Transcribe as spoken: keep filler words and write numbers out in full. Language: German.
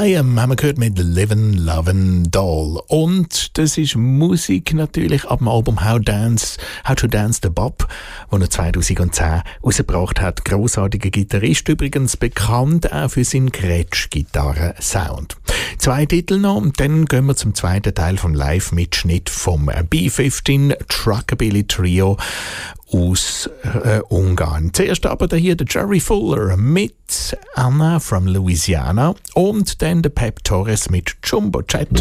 I Am haben wir gehört mit Livin' Lovin' Doll. Und das ist Musik natürlich ab dem Album How Dance, How to Dance the Bob, das er zweitausendzehn rausgebracht hat. Grossartiger Gitarrist, übrigens bekannt auch für seinen Gretsch-Gitarren-Sound. Zwei Titel noch und dann gehen wir zum zweiten Teil vom Live-Mitschnitt vom B fünfzehn Truckabilly Trio aus äh, Ungarn. Zuerst aber hier der Jerry Fuller mit Anna from Louisiana und dann der Pep Torres mit Jumbo Jet.